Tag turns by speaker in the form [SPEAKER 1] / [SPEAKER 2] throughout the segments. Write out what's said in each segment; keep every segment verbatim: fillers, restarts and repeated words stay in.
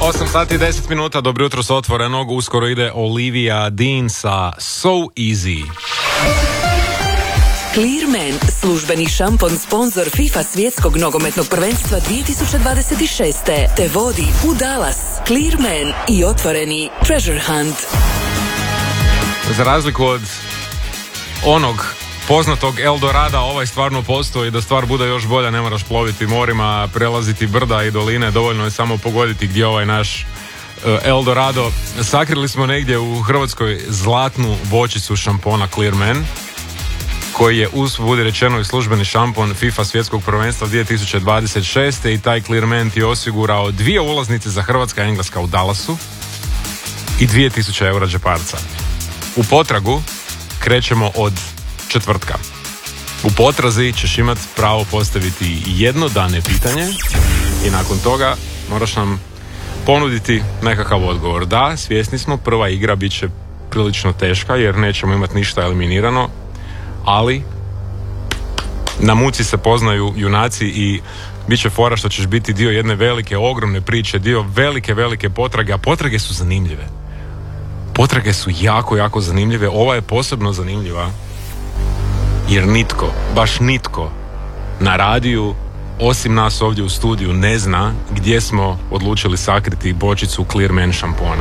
[SPEAKER 1] osam sati i deset minuta, dobro jutro s Otvorenog, uskoro ide Olivia Dean sa So Easy.
[SPEAKER 2] Clearman, službeni šampon sponsor FIFA svjetskog nogometnog prvenstva dvije tisuće dvadeset šest. te vodi u Dallas. Clearman i otvoreni Treasure Hunt.
[SPEAKER 1] Za razliku od onog poznatog Eldorada, ovaj stvarno postoji. Da stvar bude još bolja, ne moraš ploviti morima, prelaziti brda i doline, dovoljno je samo pogoditi gdje ovaj naš Eldorado. Sakrili smo negdje u Hrvatskoj zlatnu bočicu šampona Clearman, koji je, uz budi rečeno, i službeni šampon FIFA svjetskog prvenstva dvije tisuće dvadeset šest. i taj Clearman ti je osigurao dvije ulaznice za Hrvatska i Engleska u Dallasu i dvije tisuće eura džeparca. U potragu krećemo od četvrtka. U potrazi ćeš imati pravo postaviti jedno dane pitanje i nakon toga moraš nam ponuditi nekakav odgovor. Da, svjesni smo, prva igra bit će prilično teška jer nećemo imati ništa eliminirano, ali na muci se poznaju junaci i bit će fora što ćeš biti dio jedne velike, ogromne priče, dio velike, velike potrage, a potrage su zanimljive. Potrage su jako, jako zanimljive. Ova je posebno zanimljiva jer nitko, baš nitko na radiju, osim nas ovdje u studiju, ne zna gdje smo odlučili sakriti bočicu Clearman šampona.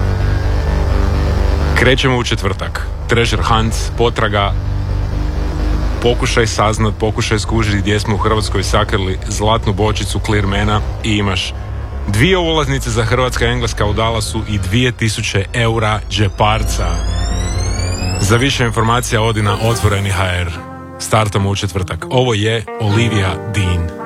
[SPEAKER 1] Krećemo u četvrtak. Treasure Hunt, potraga, pokušaj saznat, pokušaj skužiti gdje smo u Hrvatskoj sakrili zlatnu bočicu Clearmana i imaš dvije ulaznice za Hrvatska i Engleska u Dallasu i dvije tisuće eura džeparca. Za više informacija odi na otvoreni ha er. Startamo u četvrtak. Ovo je Olivia Dean.